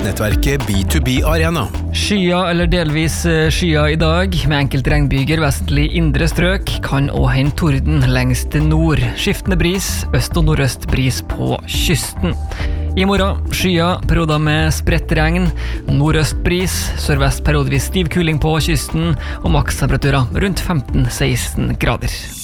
nettverket B2B Arena. Skya eller delvis skya I dag, med enkelt regnbyger vesentlig indre strøk, kan også hende torden lengst nord. Skiftende bris, øst- og nordøst bris på kysten. I morgen, skya, perioder med spredt regn, nordøst bris, sørvest periodevis stiv kuling på kysten, og makstemperaturer rundt 15-16 grader.